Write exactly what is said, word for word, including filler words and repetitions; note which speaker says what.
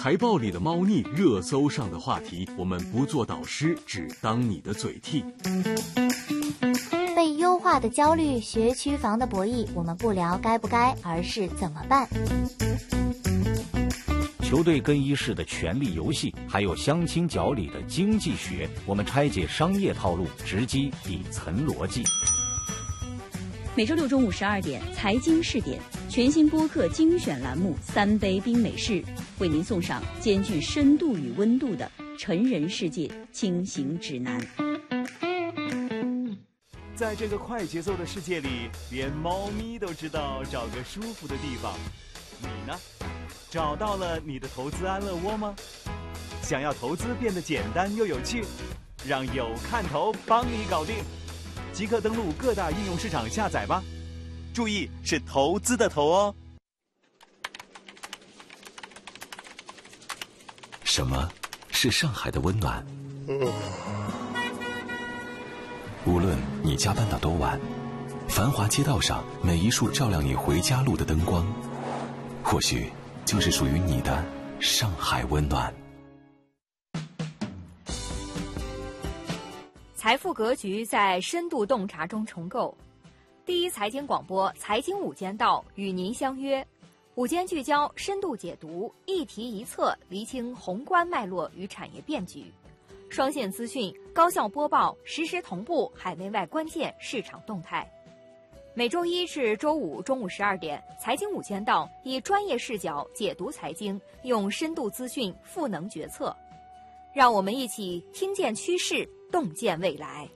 Speaker 1: 财报里的猫腻，热搜上的话题，我们不做导师，只当你的嘴替。
Speaker 2: 被优化的焦虑，学区房的博弈，我们不聊该不该，而是怎么办。
Speaker 3: 球队更衣室的权力游戏，还有相亲角里的经济学，我们拆解商业套路，直击底层逻辑。
Speaker 4: 每周六中午十二点，财经试点全新播客精选栏目《三杯冰美式》，为您送上兼具深度与温度的成人世界轻行指南。
Speaker 5: 在这个快节奏的世界里，连猫咪都知道找个舒服的地方。你呢？找到了你的投资安乐窝吗？想要投资变得简单又有趣，让有看头帮你搞定。即刻登录各大应用市场下载吧，注意是投资的投哦。
Speaker 6: 什么是上海的温暖？无论你加班到多晚，繁华街道上每一束照亮你回家路的灯光，或许就是属于你的上海温暖。
Speaker 7: 财富格局在深度洞察中重构。第一财经广播财经午间道与您相约，午间聚焦，深度解读，一题一策，厘清宏观脉络与产业变局，双线资讯，高效播报，实时同步海内外关键市场动态。每周一至周五中午十二点，财经午间道以专业视角解读财经，用深度资讯赋能决策。让我们一起听见趋势，洞见未来。